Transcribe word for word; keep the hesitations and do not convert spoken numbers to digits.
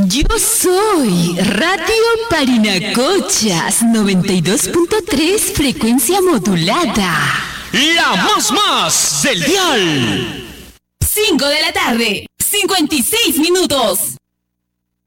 Yo soy Radio Parinacochas noventa y dos punto tres frecuencia modulada. La más más del dial. cinco de la tarde, cincuenta y seis minutos.